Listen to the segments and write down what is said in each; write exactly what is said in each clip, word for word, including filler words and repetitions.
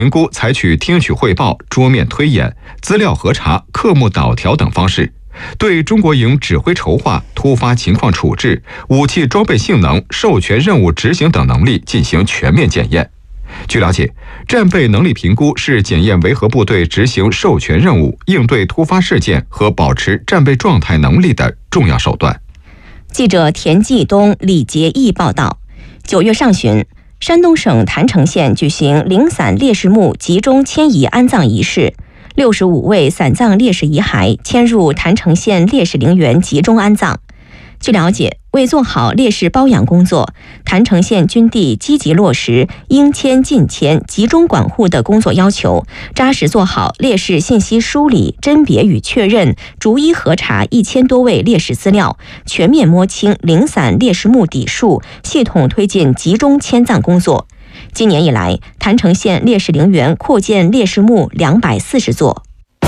评估采取听取汇报、桌面推演、资料核查、科目导条等方式，对中国营指挥筹划、突发情况处置、武器装备性能、授权任务执行等能力进行全面检验。据了解，战备能力评估是检验维和部队执行授权任务、应对突发事件和保持战备状态能力的重要手段。 记者田继东、李杰毅报道。九月上旬，山东省郯城县举行零散烈士墓集中迁移安葬仪式，六十五位散葬烈士遗骸迁入郯城县烈士陵园集中安葬。据了解，为做好烈士包养工作，郯城县军地积极落实应迁尽迁、集中管护的工作要求，扎实做好烈士信息梳理、甄别与确认，逐一核查一千多位烈士资料，全面摸清零散烈士墓底数，系统推进集中迁葬工作。今年以来，郯城县烈士陵园扩建烈士墓两百四十座。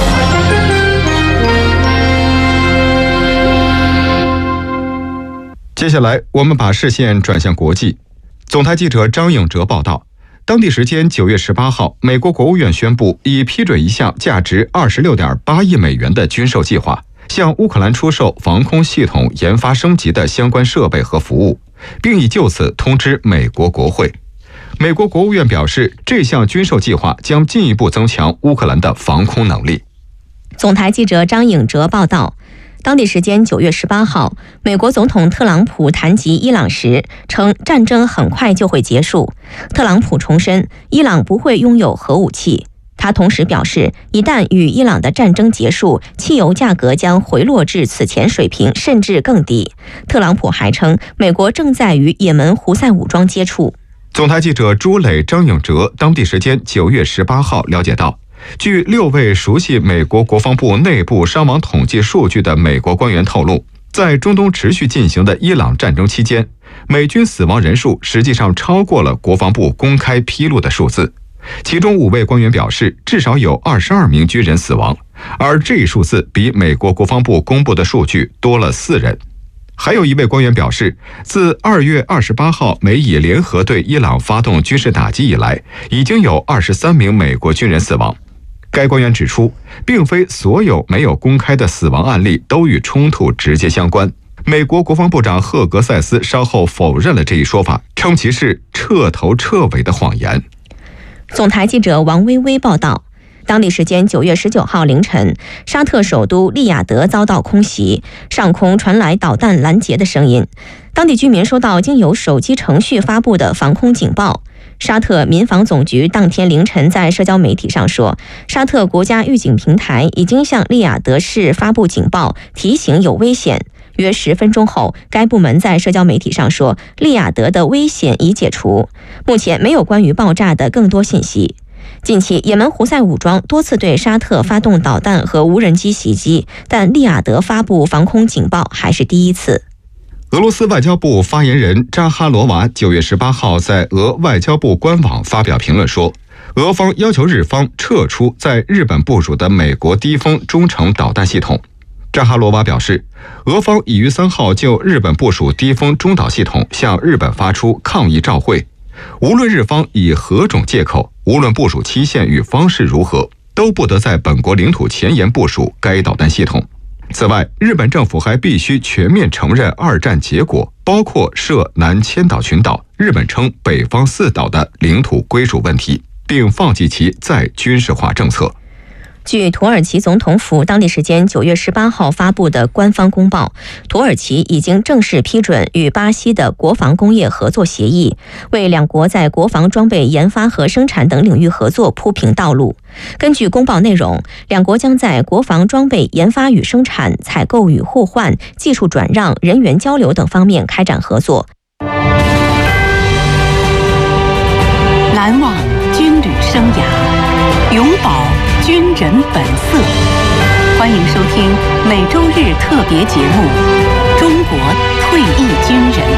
接下来，我们把视线转向国际。总台记者张颖哲报道，当地时间九月十八号，美国国务院宣布已批准一项价值二十六点八亿美元的军售计划，向乌克兰出售防空系统研发升级的相关设备和服务，并已就此通知美国国会。美国国务院表示，这项军售计划将进一步增强乌克兰的防空能力。 总台记者张颖哲报道。当地时间九月十八号，美国总统特朗普谈及伊朗时称，战争很快就会结束。特朗普重申，伊朗不会拥有核武器。他同时表示，一旦与伊朗的战争结束，汽油价格将回落至此前水平，甚至更低。特朗普还称，美国正在与也门胡塞武装接触。 总台记者朱磊、张颖哲当地时间九月十八号了解到，据六位熟悉美国国防部内部伤亡统计数据的美国官员透露，在中东持续进行的伊朗战争期间，美军死亡人数实际上超过了国防部公开披露的数字。其中五位官员表示，至少有二十二名军人死亡，而这一数字比美国国防部公布的数据多了四人。还有一位官员表示，自二月二十八号美以联合对伊朗发动军事打击以来，已经有二十三名美国军人死亡。该官员指出，并非所有没有公开的死亡案例都与冲突直接相关。美国国防部长赫格塞斯稍后否认了这一说法，称其是彻头彻尾的谎言。 总台记者王薇薇报道，当地时间九月十九号凌晨，沙特首都利雅得遭到空袭，上空传来导弹拦截的声音。当地居民收到经由手机程序发布的防空警报。沙特民防总局当天凌晨在社交媒体上说，沙特国家预警平台已经向利雅得市发布警报，提醒有危险。约十分钟后，该部门在社交媒体上说，利雅得的危险已解除。目前没有关于爆炸的更多信息。近期，也门胡塞武装多次对沙特发动导弹和无人机袭击，但利雅得发布防空警报还是第一次。 俄罗斯外交部发言人扎哈罗娃九月十八号在俄外交部官网发表评论说，俄方要求日方撤出在日本部署的美国低风中程导弹系统。扎哈罗娃表示，俄方已于三号就日本部署低风中导系统向日本发出抗议照会，无论日方以何种借口，无论部署期限与方式如何，都不得在本国领土前沿部署该导弹系统。此外，日本政府还必须全面承认二战结果，包括涉南千岛群岛日本称北方四岛的领土归属问题，并放弃其再军事化政策。 据土耳其总统府当地时间九月十八号发布的官方公报，土耳其已经正式批准与巴西的国防工业合作协议，为两国在国防装备研发和生产等领域合作铺平道路。根据公报内容，两国将在国防装备研发与生产、采购与互换、技术转让、人员交流等方面开展合作。 难忘军旅生涯，永葆军人本色。欢迎收听每周日特别节目《中国退役军人》。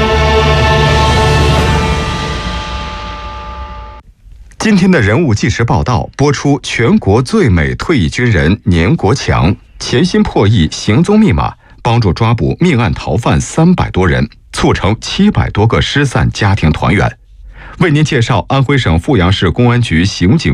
今天的人物纪实报道播出全国最美退役军人年国强潜心破译行踪密码，帮助抓捕命案逃犯三百多人，促成七百多个失散家庭团圆。 为您介绍安徽省阜阳市公安局刑警